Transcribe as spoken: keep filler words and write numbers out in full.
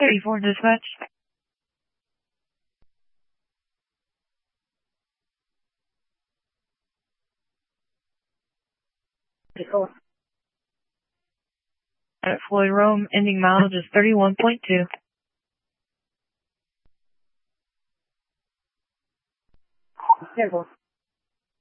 thirty-four dispatch. Cool. At Floyd Rome, ending mileage is thirty-one point two. Careful.